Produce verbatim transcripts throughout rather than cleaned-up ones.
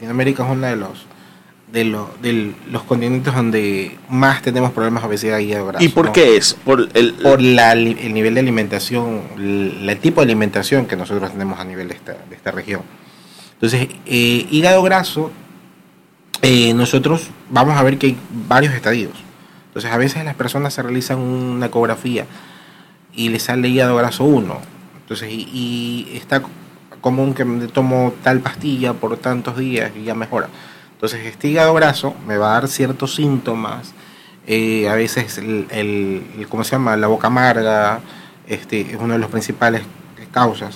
Latinoamérica es uno de los de, lo, de los continentes donde más tenemos problemas de obesidad y hígado graso. ¿Y por ¿no? qué es? Por el, por la, el nivel de alimentación, el, el tipo de alimentación que nosotros tenemos a nivel de esta, de esta región. Entonces, eh, hígado graso, eh, nosotros vamos a ver que hay varios estadios. Entonces, a veces las personas se realizan una ecografía y les sale hígado graso uno. Entonces, y, y está común que me tomo tal pastilla por tantos días y ya mejora. Entonces, este hígado graso me va a dar ciertos síntomas, eh, a veces el, el, el, ¿cómo se llama? La boca amarga, este, es una de las principales causas.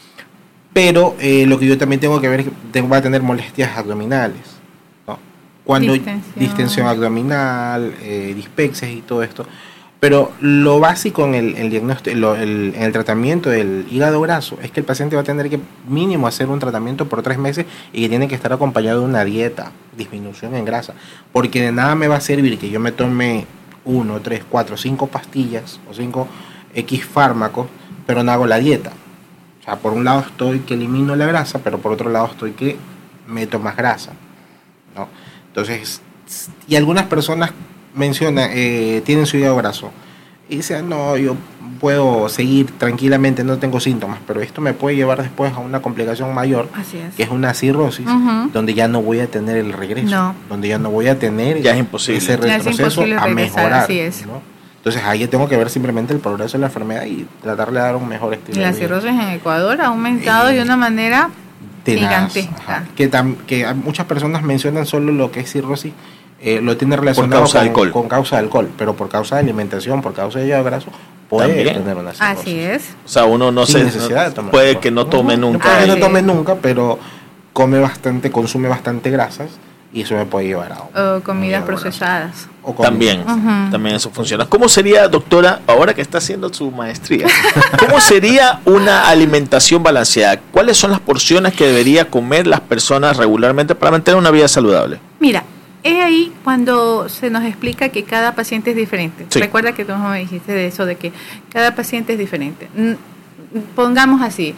Pero eh, lo que yo también tengo que ver es que tengo, va a tener molestias abdominales, ¿no? Cuando distensión, distensión abdominal, eh, dispepsias y todo esto. Pero lo básico en el, el diagnóstico, lo, el, en el tratamiento del hígado graso es que el paciente va a tener que mínimo hacer un tratamiento por tres meses y que tiene que estar acompañado de una dieta, disminución en grasa, porque de nada me va a servir que yo me tome uno, tres, cuatro, cinco pastillas o cinco X fármacos, pero no hago la dieta. O sea, por un lado estoy que elimino la grasa, pero por otro lado estoy que meto más grasa, ¿no? Entonces, y algunas personas menciona, eh, tienen su hígado graso y dicen, no, yo puedo seguir tranquilamente, no tengo síntomas, pero esto me puede llevar después a una complicación mayor, es. que es una cirrosis, uh-huh. donde ya no voy a tener el regreso, no. donde ya no voy a tener ya es imposible. ese retroceso es a mejorar, así es. ¿no? Entonces ahí tengo que ver simplemente el progreso de la enfermedad y tratarle de dar un mejor estilo. La cirrosis en Ecuador ha aumentado eh, de una manera tenaz, gigantesca. Que, tam, que muchas personas mencionan solo lo que es cirrosis, Eh, lo tiene relacionado por causa con, de alcohol. con causa de alcohol, pero por causa de alimentación, por causa de hígado graso, puede ¿También? tener una cirrosis. Así es. O sea, uno no Sin se necesidad de tomar puede alcohol. que no tome no, nunca. Puede que ah, no sí. tome nunca, pero come bastante, consume bastante grasas y eso me puede llevar a o comidas procesadas. O también, uh-huh. también eso funciona. ¿Cómo sería, doctora, ahora que está haciendo su maestría, cómo sería una alimentación balanceada? ¿Cuáles son las porciones que debería comer las personas regularmente para mantener una vida saludable? Mira, es ahí cuando se nos explica que cada paciente es diferente. Sí. Recuerda que tú me dijiste de eso, de que cada paciente es diferente. Pongamos así,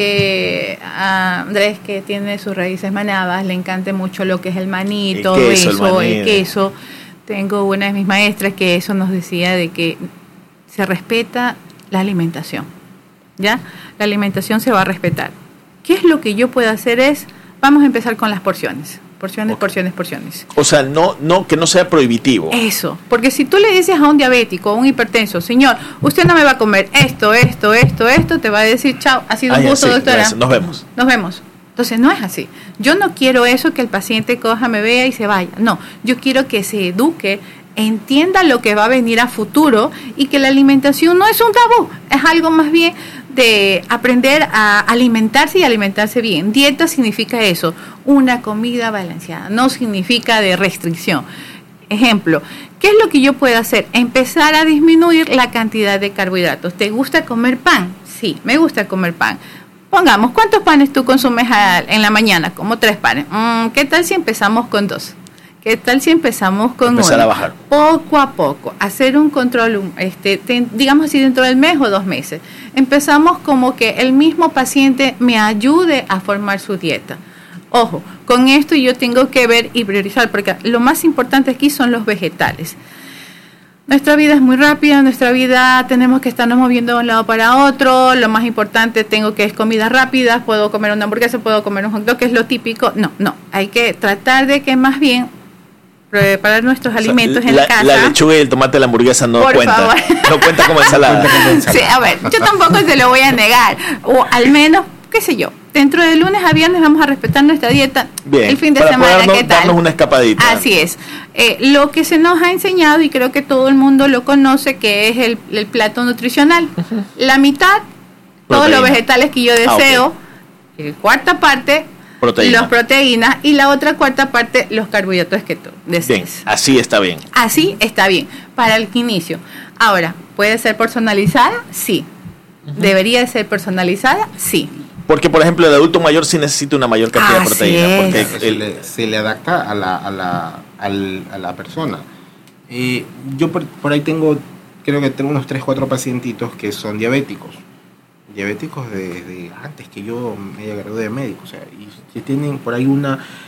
que a Andrés, que tiene sus raíces manabas, le encanta mucho lo que es el maní, el todo queso, eso, el, el queso. Tengo una de mis maestras que eso nos decía de que se respeta la alimentación, ¿ya? La alimentación se va a respetar. ¿Qué es lo que yo puedo hacer? Es, vamos a empezar con las porciones. Porciones, okay. porciones, porciones. O sea, no, no, que no sea prohibitivo. Eso, porque si tú le dices a un diabético, a un hipertenso, señor, usted no me va a comer esto, esto, esto, esto, te va a decir, chao, ha sido ah, un gusto, sí, doctora. Gracias. Nos vemos. Nos vemos. Entonces no es así. Yo no quiero eso que el paciente coja, me vea y se vaya. No, yo quiero que se eduque, entienda lo que va a venir a futuro y que la alimentación no es un tabú, es algo más bien de aprender a alimentarse y alimentarse bien. Dieta significa eso, una comida balanceada, no significa de restricción. Ejemplo, ¿qué es lo que yo puedo hacer? Empezar a disminuir la cantidad de carbohidratos. ¿Te gusta comer pan? Sí, me gusta comer pan. Pongamos, ¿cuántos panes tú consumes a, en la mañana? Como tres panes. Mm, ¿Qué tal si empezamos con dos? ¿Qué tal si empezamos con Empezar uno? a bajar. Poco a poco, hacer un control, este, ten, digamos así, dentro del mes o dos meses. Empezamos como que el mismo paciente me ayude a formar su dieta. Ojo, con esto yo tengo que ver y priorizar, porque lo más importante aquí son los vegetales. Nuestra vida es muy rápida, nuestra vida tenemos que estarnos moviendo de un lado para otro, lo más importante tengo que es comida rápida, puedo comer una hamburguesa, puedo comer un hot dog, que es lo típico. No, no, hay que tratar de que más bien preparar nuestros o sea, alimentos en la, casa. La lechuga y el tomate de la hamburguesa no Por cuenta. Favor. No cuenta como ensalada. Sí, a ver, yo tampoco se lo voy a negar. O al menos, qué sé yo, dentro de lunes a viernes vamos a respetar nuestra dieta. Bien, el fin de para semana, podernos, ¿qué tal? Darnos una escapadita. Así es. Eh, lo que se nos ha enseñado, y creo que todo el mundo lo conoce, que es el, el plato nutricional. Uh-huh. La mitad, proteína. Todos los vegetales que yo deseo, ah, okay. Cuarta parte, Proteína. Las proteínas, y la otra cuarta parte, los carbohidratos que tú desees. Bien, así está bien. Así está bien, para el inicio. Ahora, ¿puede ser personalizada? Sí. Uh-huh. ¿Debería ser personalizada? Sí. Porque, por ejemplo, el adulto mayor sí necesita una mayor cantidad así de proteína. Es. Porque se, el, le, se le adapta a la, a la, al, a la persona. Eh, yo por, por ahí tengo, creo que tengo unos tres, cuatro pacientitos que son diabéticos. Diabéticos desde de antes que yo me haya graduado de médico, o sea, y si tienen por ahí una